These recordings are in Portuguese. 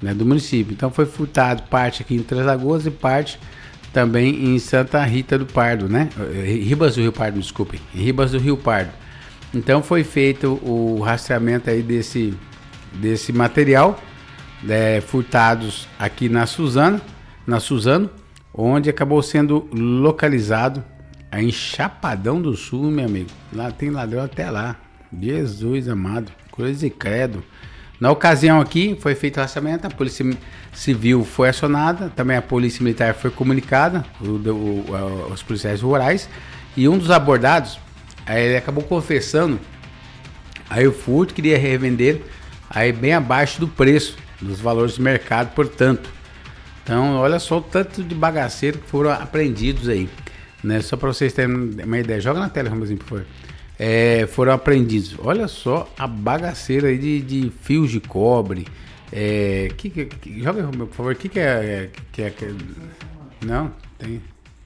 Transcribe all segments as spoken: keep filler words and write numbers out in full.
né, do município. Então foi furtado parte aqui em Três Lagoas e parte também em Santa Rita do Pardo, né? Ribas do Rio Pardo, desculpem. Ribas do Rio Pardo. Então foi feito o rastreamento aí desse, desse material, né, furtados aqui na Suzano, na Suzano, onde acabou sendo localizado em Chapadão do Sul, meu amigo. Lá tem ladrão até lá. Jesus amado, cruz e credo. Na ocasião aqui foi feito o rastreamento, a Polícia Civil foi acionada, também a Polícia Militar foi comunicada, o, o, os policiais rurais, e um dos abordados, aí ele acabou confessando aí o furto, queria revender aí bem abaixo do preço, dos valores de mercado, portanto. Então, olha só o tanto de bagaceiro que foram apreendidos aí, né? Só para vocês terem uma ideia, joga na tela, Ramosinho, por favor. É, foram apreendidos. Olha só a bagaceira aí de, de fios de cobre. É, que, que, que, joga, por favor, o que, que é, que é, que é? Não, tem.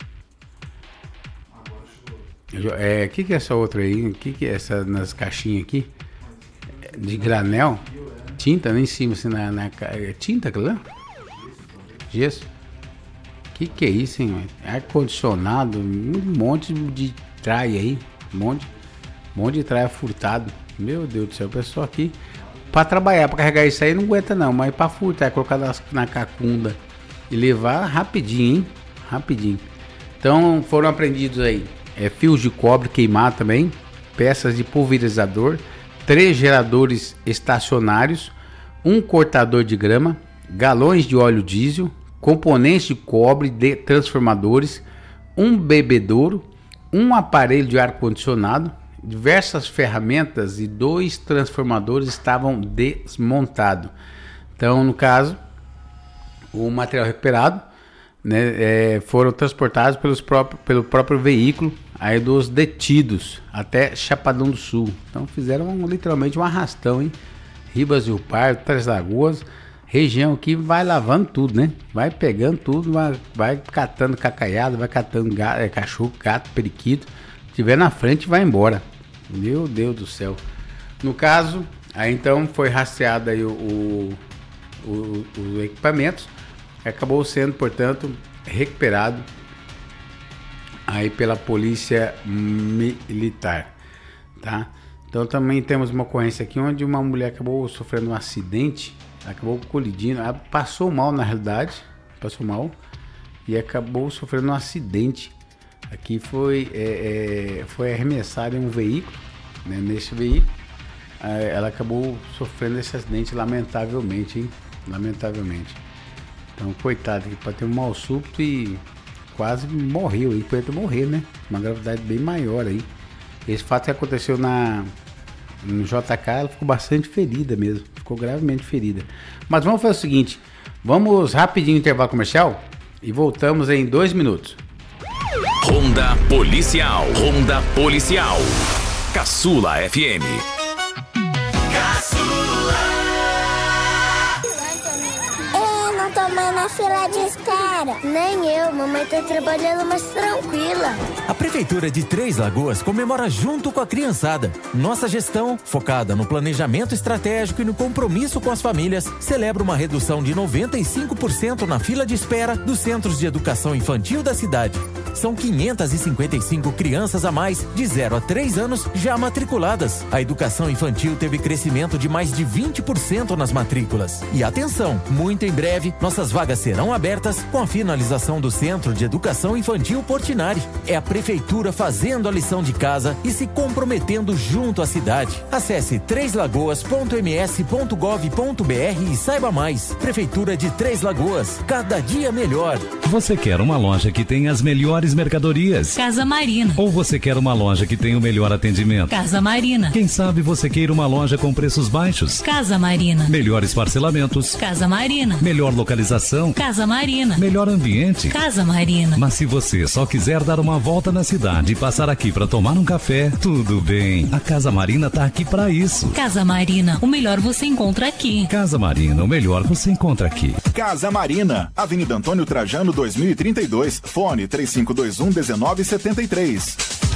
É, que que é essa outra aí? Que que é essa nas caixinhas aqui? De granel? Tinta, nem em cima, assim, na, na é tinta, aquilo lá? Gesso? Que que é isso, hein? Ar-condicionado, um monte de traia aí, um monte, um monte de traia furtado. Meu Deus do céu, o pessoal aqui, pra trabalhar, pra carregar isso aí não aguenta não, mas pra furtar, colocar na, na cacunda e levar rapidinho, hein? Rapidinho. Então foram apreendidos aí é, fios de cobre queimado também, peças de pulverizador, três geradores estacionários, um cortador de grama, galões de óleo diesel, componentes de cobre de transformadores, um bebedouro, um aparelho de ar-condicionado, diversas ferramentas e dois transformadores estavam desmontados. Então, no caso, o material recuperado, né, é, foram transportados pelos próprio, pelo próprio veículo aí dos detidos até Chapadão do Sul. Então fizeram um, literalmente um arrastão, hein? Ribas do Rio Pardo, Três Lagoas, região que vai lavando tudo, né? Vai pegando tudo, vai, vai catando cacaiado, vai catando gato, é, cachorro, gato, periquito. Se tiver na frente, vai embora. Meu Deus do céu. No caso, aí então foi rastreado aí o, o, o, os equipamentos. Acabou sendo, portanto, recuperado aí pela Polícia Militar, tá? Então também temos uma ocorrência aqui onde uma mulher acabou sofrendo um acidente, acabou colidindo, ela passou mal na realidade, passou mal e acabou sofrendo um acidente. Aqui foi, é, é, foi arremessada em um veículo, né? Nesse veículo, é, ela acabou sofrendo esse acidente lamentavelmente, hein? Lamentavelmente. Então, coitado, que pode ter um mal súbito e quase morreu aí, pode morrer, né? Uma gravidade bem maior aí. Esse fato que aconteceu na, no J K, ela ficou bastante ferida mesmo, ficou gravemente ferida. Mas vamos fazer o seguinte, vamos rapidinho intervalo comercial e voltamos em dois minutos. Ronda Policial, Ronda Policial, Caçula F M. Na fila de espera. Nem eu, mamãe tá trabalhando mais tranquila. A Prefeitura de Três Lagoas comemora junto com a criançada. Nossa gestão, focada no planejamento estratégico e no compromisso com as famílias, celebra uma redução de noventa e cinco por cento na fila de espera dos centros de educação infantil da cidade. São quinhentas e cinquenta e cinco crianças a mais de zero a três anos já matriculadas. A educação infantil teve crescimento de mais de vinte por cento nas matrículas. E atenção, muito em breve, nossas vagas serão abertas com a finalização do Centro de Educação Infantil Portinari. É a Prefeitura fazendo a lição de casa e se comprometendo junto à cidade. Acesse três lagoas ponto m s ponto gov ponto b r e saiba mais. Prefeitura de Três Lagoas, cada dia melhor. Você quer uma loja que tenha as melhores mercadorias? Casa Marina. Ou você quer uma loja que tenha o melhor atendimento? Casa Marina. Quem sabe você queira uma loja com preços baixos? Casa Marina. Melhores parcelamentos? Casa Marina. Melhor localização? Casa Marina. Melhor ambiente? Casa Marina. Mas se você só quiser dar uma volta na cidade e passar aqui para tomar um café, tudo bem. A Casa Marina tá aqui para isso. Casa Marina, o melhor você encontra aqui. Casa Marina, o melhor você encontra aqui. Casa Marina, Avenida Antônio Trajano dois mil e trinta e dois, fone três cinco dois um, um nove sete três.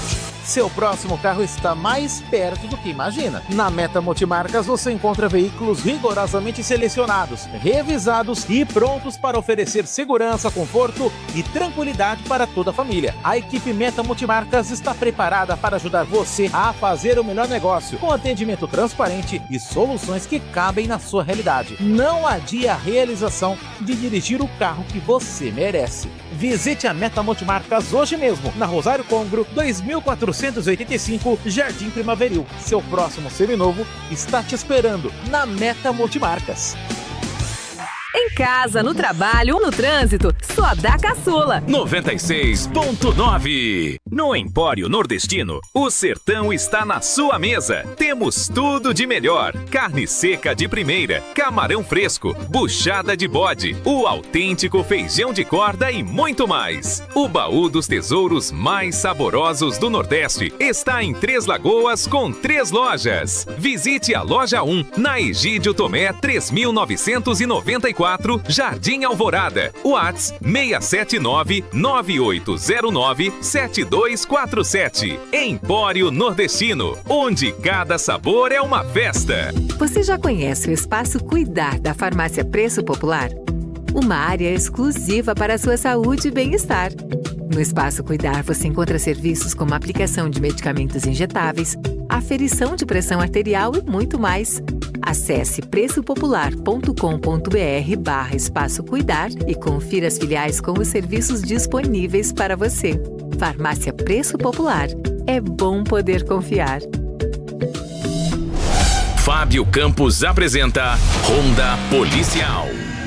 seu próximo carro está mais perto do que imagina. Na Meta Multimarcas você encontra veículos rigorosamente selecionados, revisados e prontos para oferecer segurança, conforto e tranquilidade para toda a família. A equipe Meta Multimarcas está preparada para ajudar você a fazer o melhor negócio, com atendimento transparente e soluções que cabem na sua realidade. Não adie a realização de dirigir o carro que você merece. Visite a Meta Multimarcas hoje mesmo, na Rosário Congro, dois mil quatrocentos e oitenta e cinco, Jardim Primaveril. Seu próximo seminovo está te esperando na Meta Multimarcas. Em casa, no trabalho ou no trânsito, só dá Caçula. noventa e seis ponto nove. No Empório Nordestino, o sertão está na sua mesa. Temos tudo de melhor. Carne seca de primeira, camarão fresco, buchada de bode, o autêntico feijão de corda e muito mais. O baú dos tesouros mais saborosos do Nordeste está em Três Lagoas com três lojas. Visite a loja um, na Egídio Tomé três mil novecentos e noventa e quatro, Jardim Alvorada. WhatsApp seis sete nove, nove oito zero nove, sete dois quatro sete. Empório Nordestino, onde cada sabor é uma festa. Você já conhece o Espaço Cuidar da Farmácia Preço Popular? Uma área exclusiva para a sua saúde e bem-estar. No Espaço Cuidar você encontra serviços como aplicação de medicamentos injetáveis, aferição de pressão arterial e muito mais. Acesse preçopopular.com.br barra Espaço Cuidar e confira as filiais com os serviços disponíveis para você. Farmácia Preço Popular. É bom poder confiar. Fábio Campos apresenta Ronda Policial.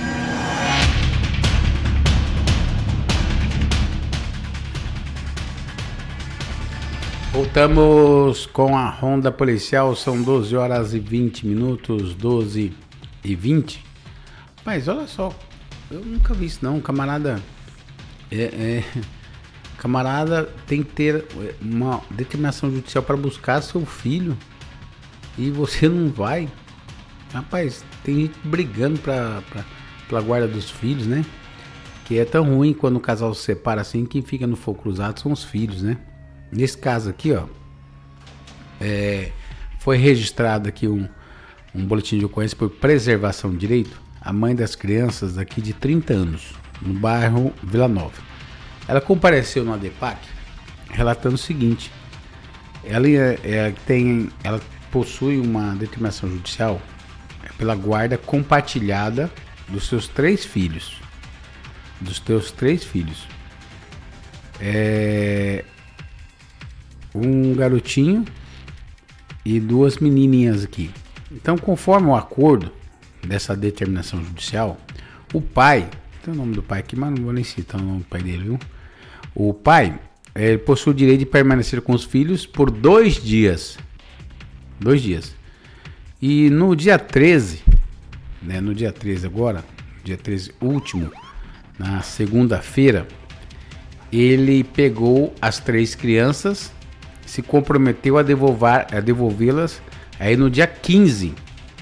Voltamos com a Ronda Policial, são doze horas e vinte minutos, doze e vinte. Mas olha só, eu nunca vi isso não, camarada. É, é, camarada tem que ter uma determinação judicial para buscar seu filho e você não vai. Rapaz, tem gente brigando pra, pra, pela guarda dos filhos, né? Que é tão ruim quando o casal se separa assim, quem fica no fogo cruzado são os filhos, né? Nesse caso aqui, ó, é, foi registrado aqui um, um boletim de ocorrência por preservação de direito. A mãe das crianças aqui de trinta anos, no bairro Vila Nova. Ela compareceu no ADEPAC relatando o seguinte: ela, é, tem, ela possui uma determinação judicial pela guarda compartilhada dos seus três filhos. Dos teus três filhos. É... um garotinho e duas menininhas aqui. Então, conforme o acordo dessa determinação judicial, o pai, tem o nome do pai aqui, mas não vou nem citar o nome do pai dele, viu? O pai, ele possui o direito de permanecer com os filhos por dois dias. Dois dias. E no dia treze, né, no dia treze agora, dia treze último, na segunda-feira, ele pegou as três crianças, se comprometeu a, devolver, a devolvê-las aí no dia quinze,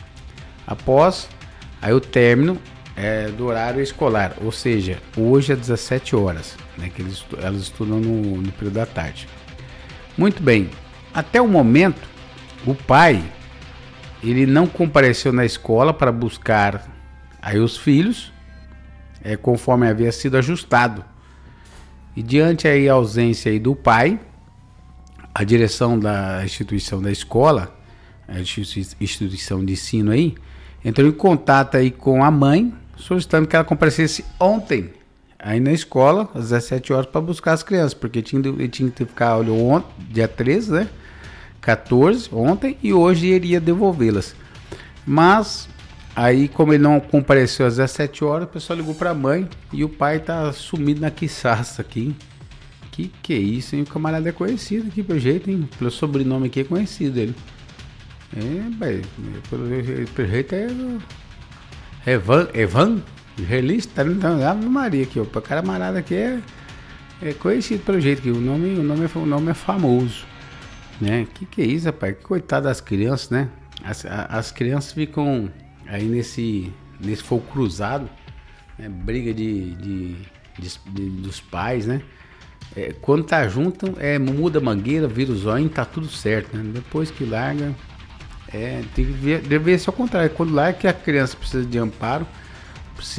após aí o término é, do horário escolar, ou seja, hoje às dezessete horas, né, que eles, elas estudam no, no período da tarde. Muito bem, até o momento, o pai, ele não compareceu na escola para buscar aí os filhos, é, conforme havia sido ajustado. E diante aí a ausência aí do pai, a direção da instituição da escola, a instituição de ensino aí, entrou em contato aí com a mãe, solicitando que ela comparecesse ontem, aí na escola, às dezessete horas, para buscar as crianças, porque tinha, ele tinha que ficar, olha, ontem, dia treze, né? quatorze, ontem, e hoje iria devolvê-las. Mas, aí, como ele não compareceu às dezessete horas, o pessoal ligou para a mãe e o pai tá sumido na quiçaça aqui. Que que é isso, hein? O camarada é conhecido aqui, pelo jeito, hein? Pelo sobrenome aqui é conhecido ele. É, bem, pelo, pelo jeito é... Evan, Evan, Relista, tá Ave Maria aqui, ó. O camarada aqui é, é conhecido pelo jeito que o nome, o nome, é, o nome é famoso, né? Que que é isso, rapaz? Coitado das crianças, né? As, as crianças ficam aí nesse, nesse fogo cruzado, né? Briga de, de, de, de, dos pais, né? É, quando tá junto, é, muda a mangueira, vira o zóio, tá tudo certo, né? Depois que larga, é, tem que ver, deve ser ao contrário. Quando larga que a criança precisa de amparo,